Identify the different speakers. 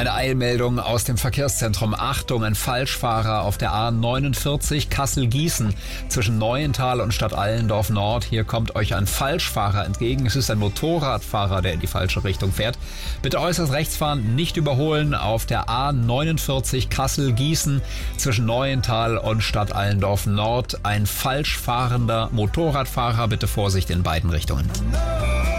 Speaker 1: Eine Eilmeldung aus dem Verkehrszentrum. Achtung, ein Falschfahrer auf der A49 Kassel-Gießen zwischen Neuental und Stadt Allendorf Nord. Hier kommt euch ein Falschfahrer entgegen. Es ist ein Motorradfahrer, der in die falsche Richtung fährt. Bitte äußerst rechts fahren, nicht überholen auf der A49 Kassel-Gießen zwischen Neuental und Stadt Allendorf Nord. Ein falsch fahrender Motorradfahrer. Bitte Vorsicht in beiden Richtungen.